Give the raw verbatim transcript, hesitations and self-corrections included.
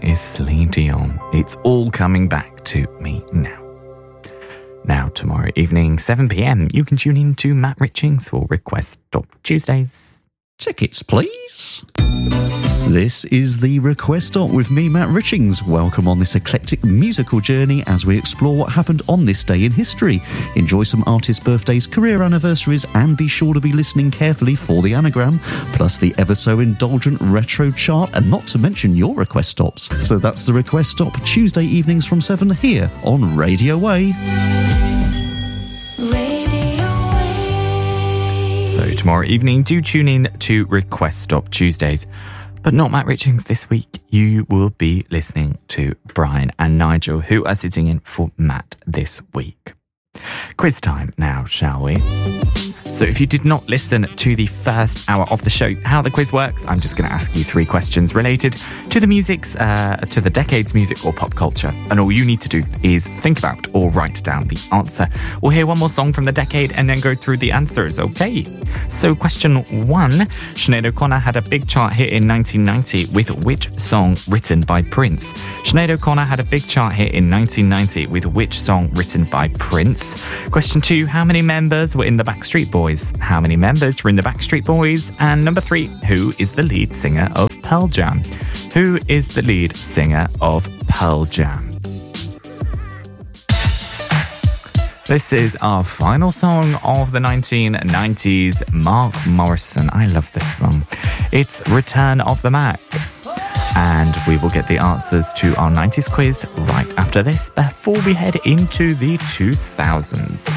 is Celine Dion. It's all coming back to me now. Now, tomorrow evening, seven p.m, you can tune in to Matt Richings for Request Stop Tuesdays. Tickets, please. This is the Request Stop with me, Matt Richings. Welcome on this eclectic musical journey as we explore what happened on this day in history. Enjoy some artists' birthdays, career anniversaries, and be sure to be listening carefully for the anagram, plus the ever so indulgent retro chart, and not to mention your request stops. So that's the Request Stop, Tuesday evenings from seven here on Radio Way. So tomorrow evening, do tune in to Request Stop Tuesdays. But not Matt Richings this week. You will be listening to Brian and Nigel, who are sitting in for Matt this week. Quiz time now, shall we? So if you did not listen to the first hour of the show, how the quiz works, I'm just going to ask you three questions related to the music's, uh, to the decade's music or pop culture. And all you need to do is think about or write down the answer. We'll hear one more song from the decade and then go through the answers, okay? So question one, Sinead O'Connor had a big chart hit in nineteen ninety with which song written by Prince? Sinead O'Connor had a big chart hit in nineteen ninety with which song written by Prince? Question two, how many members were in the Backstreet Boys? How many members were in the Backstreet Boys? And number three, who is the lead singer of Pearl Jam? Who is the lead singer of Pearl Jam? This is our final song of the nineteen nineties, Mark Morrison. I love this song. It's Return of the Mac. And we will get the answers to our nineties quiz right after this, before we head into the two thousands.